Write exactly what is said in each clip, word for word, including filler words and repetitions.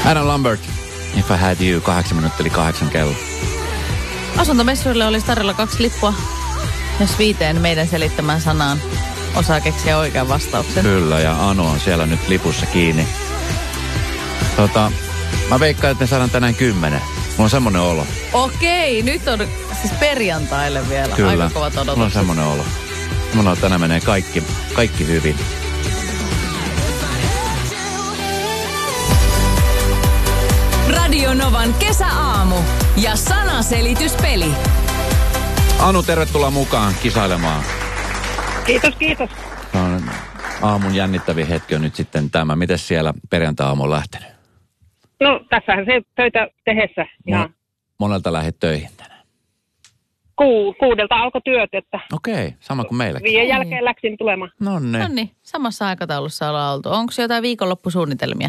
Adam Lambert, If I Had You, kahdeksan minuuttia eli kahdeksan kello. Asuntomessuille olisi tarjolla kaksi lippua. Jos viiteen meidän selittämään sanaan osaa keksiä oikean vastauksen. Kyllä, ja Anu on siellä nyt lipussa kiinni. Tota, mä veikkaan, että ne saadaan tänään kymmenen. Mulla on semmonen olo. Okei, nyt on siis perjantaille vielä. Kyllä. Aika kovat odotukset. Mulla on semmonen olo. Mulla on tänään menee kaikki, kaikki hyvin. Radio Novan kesäaamu ja sanaselityspeli. Anu, tervetuloa mukaan kisailemaan. Kiitos, kiitos. No, aamun jännittävin hetki on nyt sitten tämä. Miten siellä perjantai-aamu on lähtenyt? No, tässähän se töitä tehessä ihan. Mon- monelta lähdet töihin tänään? Ku, kuudelta alkoi työt, että Okei, sama kuin meilläkin. viiden jälkeen läksin tulemaan. No niin. No niin, samassa aikataulussa ollaan oltu. Onko jotain viikonloppusuunnitelmia?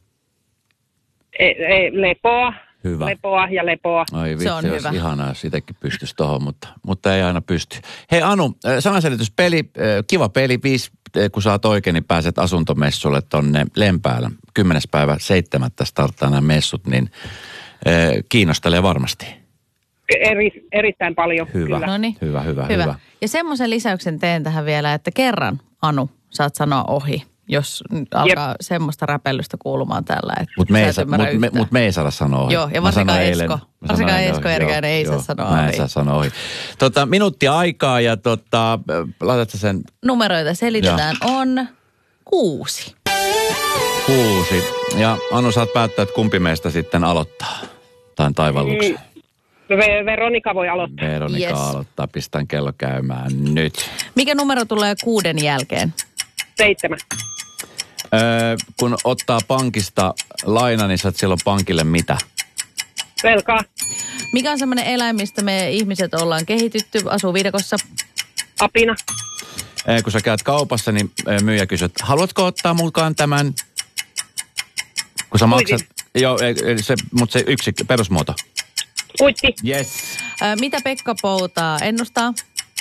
Ei, ei, lepoa, Hyvä. lepoa ja lepoa. Ai vitsi, Se on olisi hyvä. ihanaa, jos itsekin pystyisi tohon, mutta, mutta ei aina pysty. Hei Anu, äh, sanaselityspeli, äh, kiva peli, viisi, äh, kun saat oikein, niin pääset asuntomessulle tonne Lempäällä. Kymmenes päivä seitsemättä starttaa nämä messut, niin äh, kiinnostelee varmasti. Eri, erittäin paljon, Hyvä. kyllä. Noniin. Hyvä, hyvä, Hyvä. hyvä. Ja semmoisen lisäyksen teen tähän vielä, että kerran, Anu, saat sanoa ohi, jos nyt alkaa Jep. semmoista räpellystä kuulumaan tällä. Mutta me, mut, me, mut me ei saada sanoa ohi. Joo, ja Mä varsinkaan sanoin Esko. eilen- mä Varsinkaan sanoin, Esko joo, Erkäinen ei joo, saa sanoa mä en ohi. saa sanoa ohi. Tota, minuutti aikaa ja tota, laitatko sen Numeroita selitetään on kuusi. kuusi. Ja Anu, saat päättää, että kumpi meistä sitten aloittaa tämän taivalluksen. Mm. Ve- Veronika voi aloittaa. Veronika Yes. aloittaa, pistän kello käymään nyt. Mikä numero tulee kuuden jälkeen? Seitsemän. Öö, kun ottaa pankista laina, niin saat silloin pankille mitä? Velkaa. Mikä on semmoinen eläin, mistä me ihmiset ollaan kehitytty, asuu viidakossa? Apina. Öö, kun sä käyt kaupassa, niin öö, myyjä kysyt, haluatko ottaa mukaan tämän? Kun sä Kuitin. maksat, joo, ei, se, mutta se yksi perusmuoto. Kuitti. Yes. Ö, mitä Pekka Poutaa ennustaa?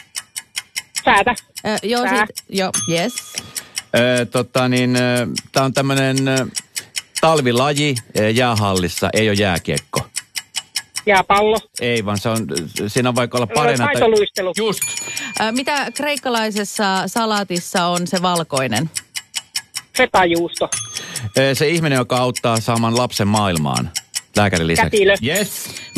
Säätä. Ö, joo, Tää. sit, joo, yes. Öö, tota niin, öö, tää on tämmönen öö, talvilaji öö, jäähallissa, ei ole jääkiekko. Jääpallo. Ei, vaan se on, siinä on vaikka olla parina. tai- Taitoluistelu. Just. Ö, mitä kreikkalaisessa salaatissa on se valkoinen? Fetajuusto. Öö, se ihminen, joka auttaa saamaan lapsen maailmaan. Lääkärin lisäksi. Kätilö. Yes.